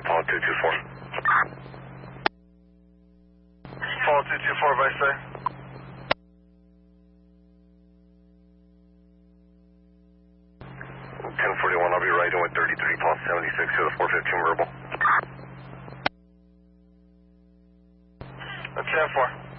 Apollo 224. Apollo 224, Vice Sir. 1041, I'll be riding with 33 Apollo 76 here, the 415 verbal. 10-4.